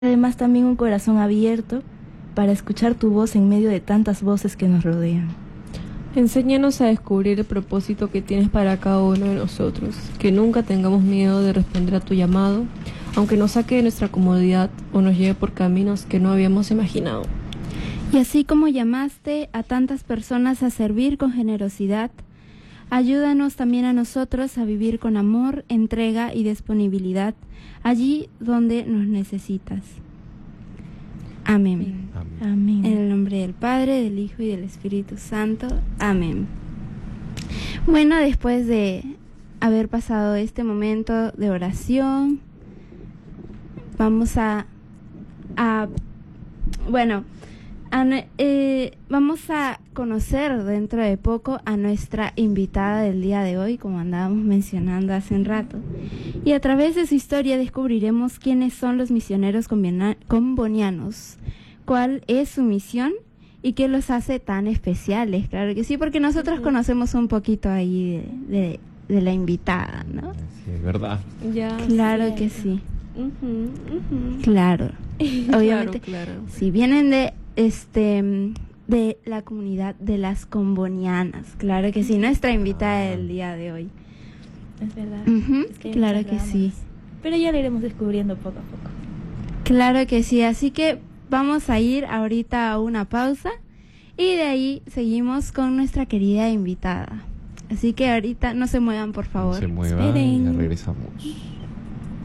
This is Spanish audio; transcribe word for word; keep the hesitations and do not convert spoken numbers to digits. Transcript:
Además también un corazón abierto para escuchar tu voz en medio de tantas voces que nos rodean. Enséñanos a descubrir el propósito que tienes para cada uno de nosotros, que nunca tengamos miedo de responder a tu llamado, aunque nos saque de nuestra comodidad o nos lleve por caminos que no habíamos imaginado. Y así como llamaste a tantas personas a servir con generosidad, ayúdanos también a nosotros a vivir con amor, entrega y disponibilidad allí donde nos necesitas. Amén. Amén. Amén. En el nombre del Padre, del Hijo y del Espíritu Santo. Amén. Bueno, después de haber pasado este momento de oración, vamos a, a bueno, a, eh, vamos a conocer dentro de poco a nuestra invitada del día de hoy, como andábamos mencionando hace un rato. Y a través de su historia descubriremos quiénes son los misioneros combonianos, cuál es su misión y qué los hace tan especiales. Claro que sí, porque nosotros uh-huh. conocemos un poquito ahí de, de, de la invitada, ¿no? Sí, es verdad. Ya, claro sí, que sí. Uh-huh, uh-huh. Claro. Obviamente, claro, claro. Si vienen de este de la comunidad de las combonianas, claro que sí, nuestra invitada del día de hoy. Es verdad. Uh-huh, es que claro que sí. Pero ya lo iremos descubriendo poco a poco. Claro que sí, así que vamos a ir ahorita a una pausa y de ahí seguimos con nuestra querida invitada. Así que ahorita no se muevan, por favor. No se muevan, ya regresamos.